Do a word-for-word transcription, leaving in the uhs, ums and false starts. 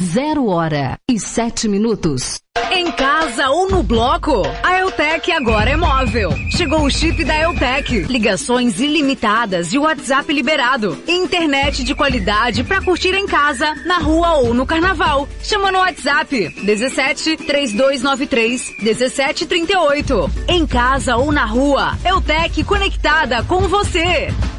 Zero hora e sete minutos. Em casa ou no bloco? A Eutec agora é móvel. Chegou o chip da Eutec. Ligações ilimitadas e WhatsApp liberado. Internet de qualidade pra curtir em casa, na rua ou no carnaval. Chama no WhatsApp dezessete, três dois nove três, dezessete trinta e oito. Em casa ou na rua, Eutec conectada com você.